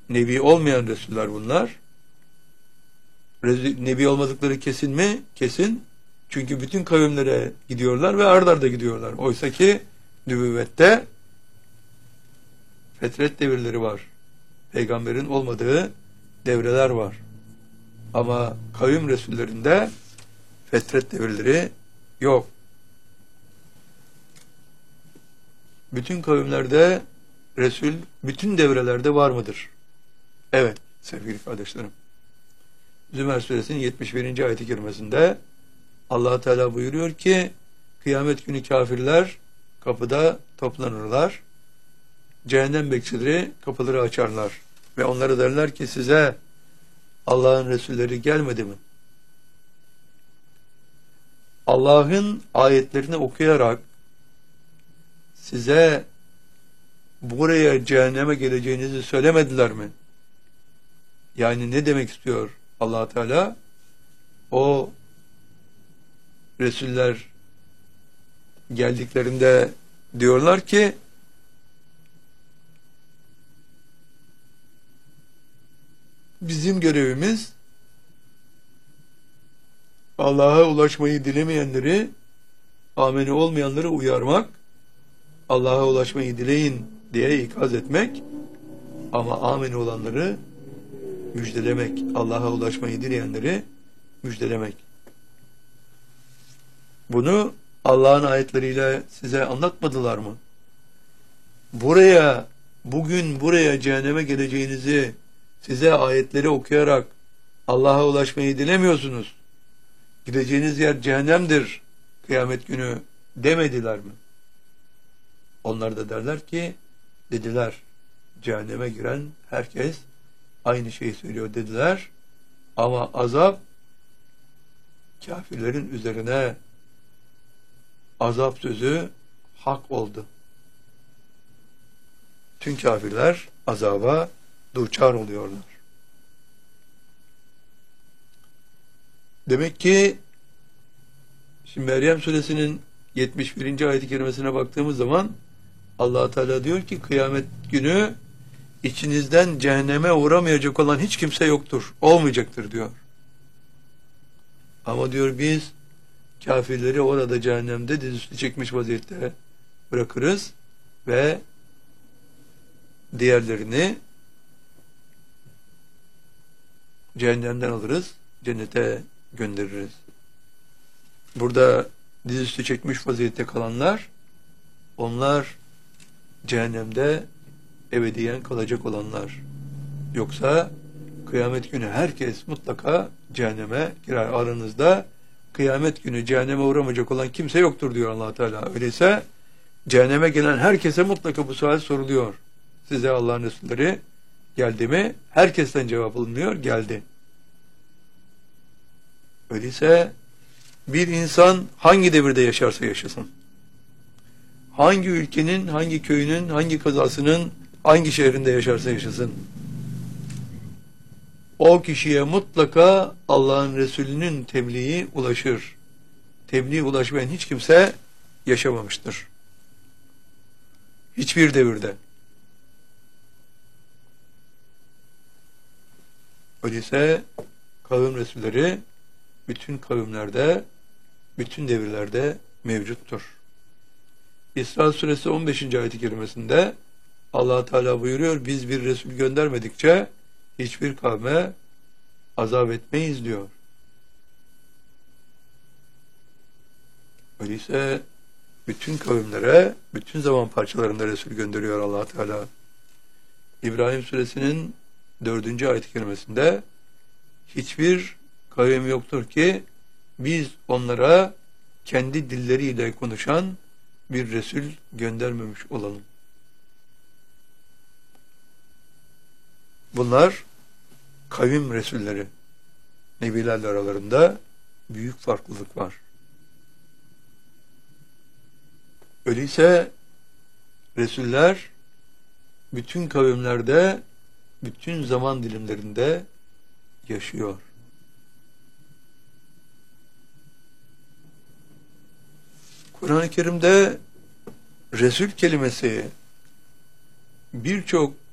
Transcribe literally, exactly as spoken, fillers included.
Nebi olmayan Resuller bunlar. Nebi olmadıkları kesin mi? Kesin. Çünkü bütün kavimlere gidiyorlar ve ard arda gidiyorlar. Oysa ki nübüvvette fetret devirleri var. Peygamberin olmadığı devreler var. Ama kavim Resullerinde fetret devirleri yok. Bütün kavimlerde Resul, bütün devrelerde var mıdır? Evet sevgili kardeşlerim. Zümer suresinin yetmiş birinci ayet-i kerimesinde Allah Teala buyuruyor ki kıyamet günü kafirler kapıda toplanırlar. Cehennem bekçileri kapıları açarlar ve onlara derler ki size Allah'ın Resulleri gelmedi mi? Allah'ın ayetlerini okuyarak size buraya cehenneme geleceğinizi söylemediler mi? Yani ne demek istiyor Allah Teala? O Resuller geldiklerinde diyorlar ki bizim görevimiz Allah'a ulaşmayı dilemeyenleri, ameni olmayanları uyarmak, Allah'a ulaşmayı dileyin diye ikaz etmek, ama ameni olanları müjdelemek, Allah'a ulaşmayı dileyenleri müjdelemek. Bunu Allah'ın ayetleriyle size anlatmadılar mı? Buraya, bugün buraya cehenneme geleceğinizi size ayetleri okuyarak Allah'a ulaşmayı dilemiyorsunuz. Gideceğiniz yer cehennemdir kıyamet günü demediler mi? Onlar da derler ki, dediler, cehenneme giren herkes aynı şeyi söylüyor dediler. Ama azap kafirlerin üzerine, azap sözü hak oldu. Tüm kafirler azaba duçar oluyorlar. Demek ki şimdi Meryem suresinin yetmiş birinci ayet-i kerimesine baktığımız zaman Allah Teala diyor ki kıyamet günü içinizden cehenneme uğramayacak olan hiç kimse yoktur. Olmayacaktır diyor. Ama diyor biz kafirleri orada cehennemde dizüstü çekmiş vaziyette bırakırız ve diğerlerini cehennemden alırız, cennete göndeririz. Burada dizüstü çekmiş vaziyette kalanlar, onlar cehennemde ebediyen kalacak olanlar. Yoksa kıyamet günü herkes mutlaka cehenneme girer. Aranızda kıyamet günü cehenneme uğramayacak olan kimse yoktur diyor Allah Teala. Öyleyse cehenneme gelen herkese mutlaka bu sual soruluyor. Size Allah'ın Resulleri geldi mi? Herkesten cevap alınıyor. Geldi. Öyleyse bir insan hangi devirde yaşarsa yaşasın, hangi ülkenin, hangi köyünün, hangi kazasının, hangi şehrinde yaşarsa yaşasın, o kişiye mutlaka Allah'ın Resulü'nün tebliği ulaşır. Tebliğ ulaşmayan hiç kimse yaşamamıştır. Hiçbir devirde. Öyleyse kavim Resulleri bütün kavimlerde, bütün devirlerde mevcuttur. İsra suresi on beşinci ayet-i kerimesinde Allah Teala buyuruyor, biz bir Resul göndermedikçe hiçbir kavme azap etmeyiz diyor. Öyleyse bütün kavimlere, bütün zaman parçalarında Resul gönderiyor Allah Teala. İbrahim suresinin dördüncü ayet-i kerimesinde hiçbir kavim yoktur ki biz onlara kendi dilleriyle konuşan bir Resul göndermemiş olalım. Bunlar kavim Resulleri. Nebilerle aralarında büyük farklılık var. Öyleyse Resuller bütün kavimlerde, bütün zaman dilimlerinde yaşıyor. Kur'an-ı Kerim'de Resul kelimesi birçok